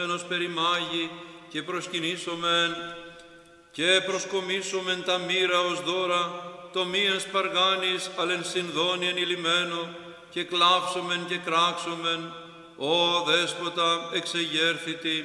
ως περιμάγει και προσκυνήσομεν και προσκομίσομεν τα μοίρα ως δώρα, το μίαν σπαργάνης αλεν συνδόνιεν ηλιμένο, και κλάψομεν και κράξομεν, «Ω Δέσποτα εξεγέρθητη,